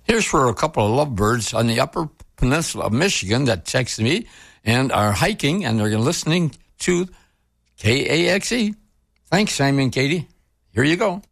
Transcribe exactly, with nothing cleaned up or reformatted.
Here's for a couple of lovebirds on the Upper Peninsula of Michigan that texted me and are hiking, and they're listening to K A X E. Thanks, Simon and Katie. Here you go.